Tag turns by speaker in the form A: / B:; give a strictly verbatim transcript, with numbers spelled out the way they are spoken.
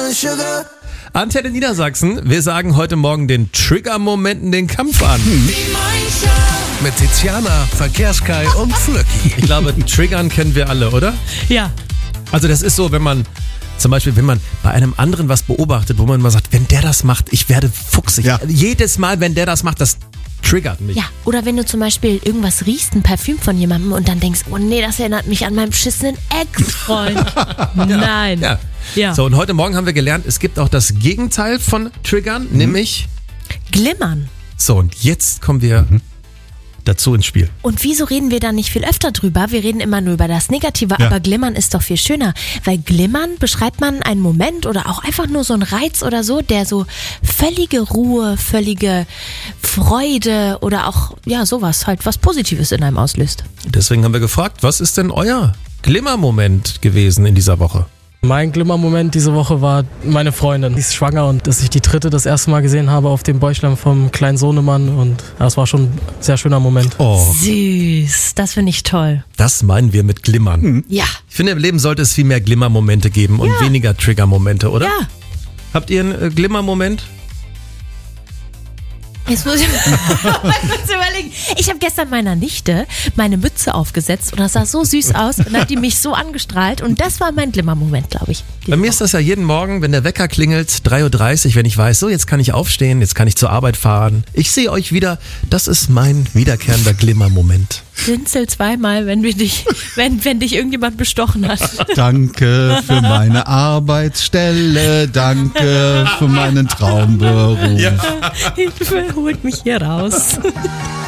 A: Antenne Niedersachsen, wir sagen heute Morgen den Trigger-Momenten den Kampf an.
B: Mit Tiziana, Verkehrskai und Flöcki.
A: Ich glaube, Triggern kennen wir alle, oder?
C: Ja.
A: Also das ist so, wenn man, zum Beispiel, wenn man bei einem anderen was beobachtet, wo man mal sagt, wenn der das macht, ich werde fuchsig.
B: Ja.
A: Jedes Mal, wenn der das macht, das triggert mich.
C: Ja, oder wenn du zum Beispiel irgendwas riechst, ein Parfüm von jemandem und dann denkst, oh nee, das erinnert mich an meinen beschissenen Ex-Freund. Nein.
A: Ja.
C: Ja.
A: So, und heute Morgen haben wir gelernt, es gibt auch das Gegenteil von Triggern, mhm. nämlich
C: Glimmern.
A: So, und jetzt kommen wir mhm. dazu ins Spiel.
C: Und wieso reden wir da nicht viel öfter drüber? Wir reden immer nur über das Negative,
B: Ja.
C: aber Glimmern ist doch viel schöner. Weil Glimmern beschreibt man einen Moment oder auch einfach nur so einen Reiz oder so, der so völlige Ruhe, völlige Freude oder auch, ja, sowas halt, was Positives in einem auslöst.
A: Deswegen haben wir gefragt, was ist denn euer Glimmermoment gewesen in dieser Woche?
D: Mein Glimmermoment diese Woche war meine Freundin. Die ist schwanger und dass ich die dritte das erste Mal gesehen habe auf dem Bäuchlein vom kleinen Sohnemann und das war schon ein sehr schöner Moment.
A: Oh,
C: Süß, das finde ich toll.
A: das meinen wir mit Glimmern.
B: Mhm.
C: Ja.
A: Ich finde, im Leben sollte es viel mehr Glimmermomente geben und
C: Ja.
A: weniger Triggermomente, oder?
C: Ja.
A: Habt ihr einen äh, Glimmermoment?
C: Jetzt muss ich, ich muss überlegen. Ich habe gestern meiner Nichte meine Mütze aufgesetzt und das sah so süß aus und hat die mich so angestrahlt und das war mein Glimmermoment, glaube ich.
A: Bei mir ist das ja jeden Morgen, wenn der Wecker klingelt, drei Uhr dreißig, wenn ich weiß, so jetzt kann ich aufstehen, jetzt kann ich zur Arbeit fahren. Ich sehe euch wieder, das ist mein wiederkehrender Glimmermoment.
C: Blinzel zweimal, wenn, wir dich, wenn, wenn dich irgendjemand bestochen hat.
B: Danke für meine Arbeitsstelle, danke für meinen Traumberuf.
C: Hilfe, holt mich hier raus.